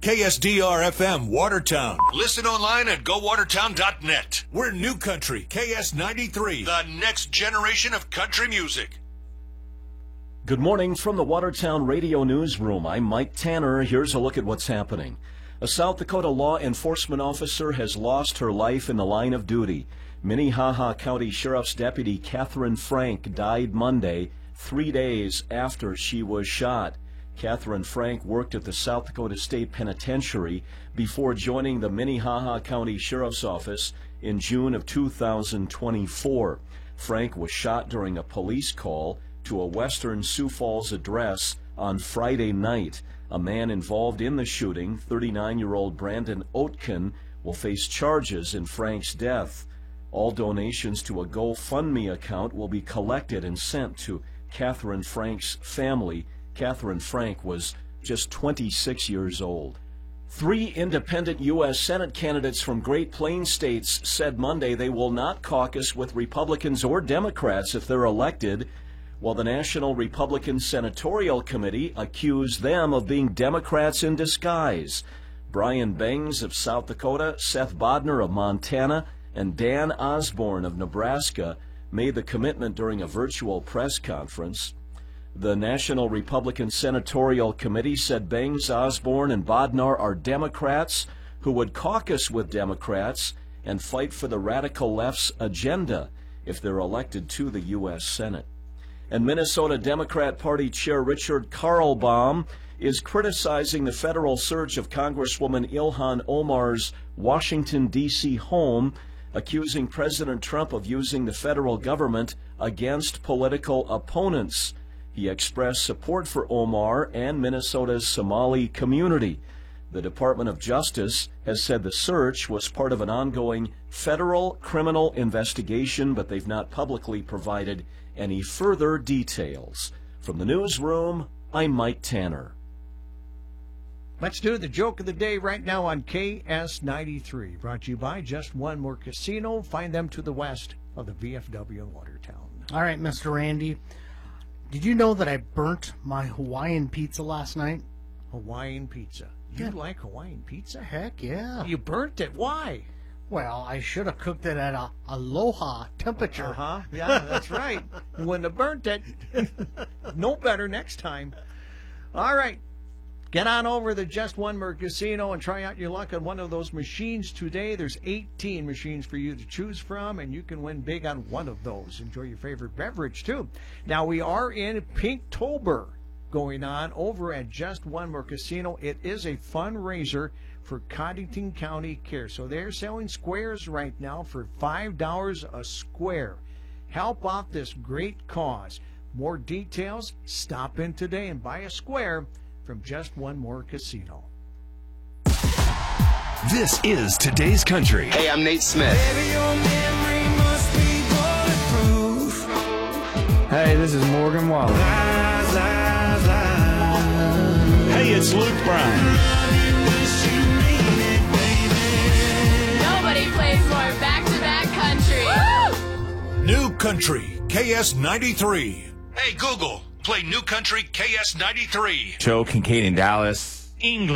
KSDR-FM Watertown. Listen online at gowatertown.net. We're New Country, KS93, the next generation of country music. Good morning from the Watertown Radio Newsroom. I'm Mike Tanner. Here's a look at what's happening. A South Dakota law enforcement officer has lost her life in the line of duty. Minnehaha County Sheriff's Deputy Catherine Frank died Monday, 3 days after she was shot. Catherine Frank worked at the South Dakota State Penitentiary before joining the Minnehaha County Sheriff's Office in June of 2024. Frank was shot during a police call to a Western Sioux Falls address on Friday night. A man involved in the shooting, 39-year-old Brandon Oetken, will face charges in Frank's death. All donations to a GoFundMe account will be collected and sent to Catherine Frank's family. Catherine Frank was just 26 years old. 3 independent U.S. Senate candidates from Great Plains states said Monday they will not caucus with Republicans or Democrats if they're elected, while the National Republican Senatorial Committee accused them of being Democrats in disguise. Brian Bangs of South Dakota, Seth Bodner of Montana, and Dan Osborne of Nebraska made the commitment during a virtual press conference. The National Republican Senatorial Committee said Bangs, Osborne, and Bodnar are Democrats who would caucus with Democrats and fight for the radical left's agenda if they're elected to the U.S. Senate. And Minnesota Democrat Party Chair Richard Karlbaum is criticizing the federal search of Congresswoman Ilhan Omar's Washington, D.C. home, accusing President Trump of using the federal government against political opponents. He expressed support for Omar and Minnesota's Somali community. The Department of Justice has said the search was part of an ongoing federal criminal investigation, but they've not publicly provided any further details. From the newsroom, I'm Mike Tanner. Let's do the joke of the day right now on KS93. Brought to you by Just One More Casino. Find them to the west of the VFW in Watertown. All right, Mr. Randy. Did you know that I burnt my Hawaiian pizza last night? Hawaiian pizza. You like Hawaiian pizza? Heck yeah. You burnt it. Why? Well, I should have cooked it at a aloha temperature. Yeah, that's right. You wouldn't have burnt it. No better next time. All right. Get on over to Just One More Casino and try out your luck on one of those machines today. There's 18 machines for you to choose from, and you can win big on one of those. Enjoy your favorite beverage, too. Now, we are in Pinktober going on over at Just One More Casino. It is a fundraiser for Cottington County Care. So they're selling squares right now for $5 a square. Help out this great cause. More details, stop in today and buy a square from Just One More Casino. This is Today's Country. Hey, I'm Nate Smith. Baby, your memory must be bulletproof. Hey, this is Morgan Wallen. Lies, lies, lies. Hey, it's Luke Bryan. Nobody plays more back-to-back country. New Country, KS93. Hey, Google, play New Country, KS93. Joe Kincaid in Dallas, England.